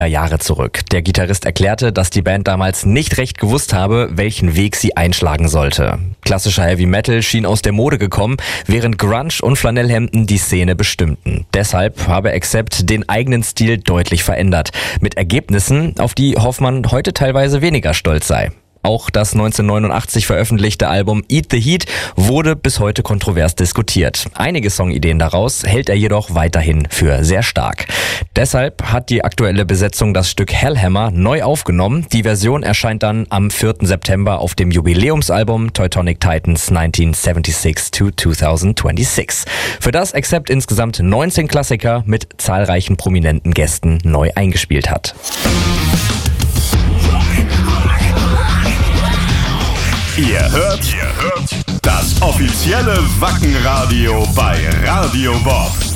Jahre zurück. Der Gitarrist erklärte, dass die Band damals nicht recht gewusst habe, welchen Weg sie einschlagen sollte. Klassischer Heavy Metal schien aus der Mode gekommen, während Grunge und Flanellhemden die Szene bestimmten. Deshalb habe Accept den eigenen Stil deutlich verändert, mit Ergebnissen, auf die Hoffmann heute teilweise weniger stolz sei. Auch das 1989 veröffentlichte Album Eat the Heat wurde bis heute kontrovers diskutiert. Einige Songideen daraus hält er jedoch weiterhin für sehr stark. Deshalb hat die aktuelle Besetzung das Stück Hellhammer neu aufgenommen. Die Version erscheint dann am 4. September auf dem Jubiläumsalbum Teutonic Titans 1976 to 2026. Für das Accept insgesamt 19 Klassiker mit zahlreichen prominenten Gästen neu eingespielt hat. Ihr hört das offizielle Wacken-Radio bei Radio Bob.